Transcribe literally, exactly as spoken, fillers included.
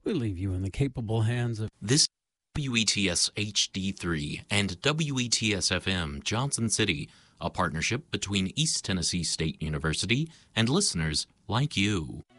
We leave you in the capable hands of This W E T S H D three and W E T S F M Johnson City, a partnership between East Tennessee State University and listeners like you.